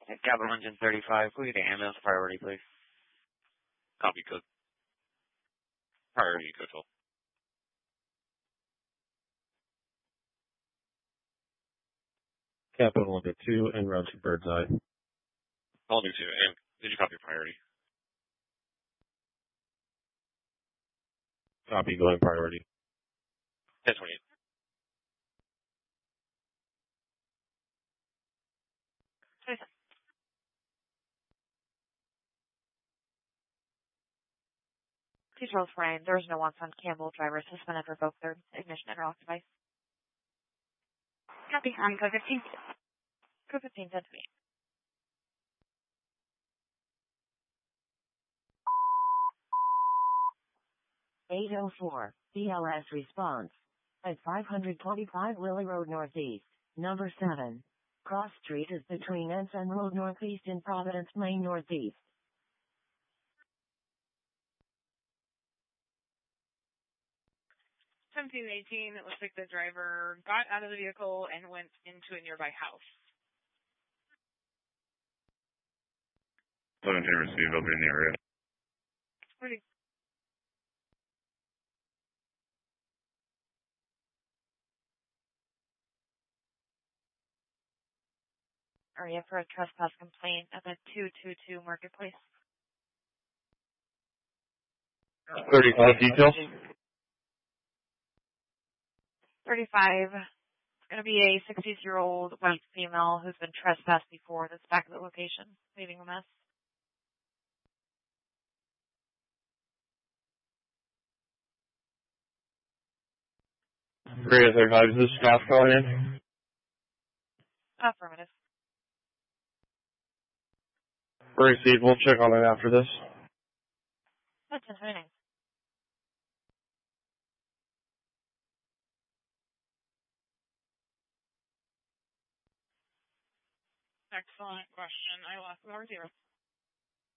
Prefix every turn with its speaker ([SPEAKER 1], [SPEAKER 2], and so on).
[SPEAKER 1] Capital Engine 35. Can we get an ambulance priority, please?
[SPEAKER 2] Copy code. Priority code 12.
[SPEAKER 3] Capital number 2 en route to Birdseye.
[SPEAKER 2] All new 2. And did you copy priority?
[SPEAKER 3] Copy, going priority.
[SPEAKER 2] 1028.
[SPEAKER 4] Details Ryan. There is no wants on Campbell. Driver suspended, revoked their ignition and off device.
[SPEAKER 5] Copy on code 15.
[SPEAKER 4] Code 15, 10 to me.
[SPEAKER 6] (804) BLS response. At 525 Lily Road Northeast, number 7. Cross Street is between Ensign Road Northeast and Providence, Maine Northeast.
[SPEAKER 5] 1718, it looks like the driver got out of the vehicle and went into a nearby house.
[SPEAKER 2] 1110 received over in the area.
[SPEAKER 5] Ready.
[SPEAKER 4] Area for a trespass complaint at the 222 Marketplace.
[SPEAKER 3] 35 details.
[SPEAKER 4] 35. It's going to be a 60-year-old white female who's been trespassed before that's back at the location, leaving a mess.
[SPEAKER 3] Great, 35. Is this staff calling in?
[SPEAKER 4] Affirmative.
[SPEAKER 3] Received. We'll check on it after this.
[SPEAKER 4] That's 1029.
[SPEAKER 5] Excellent question. I lost number 0.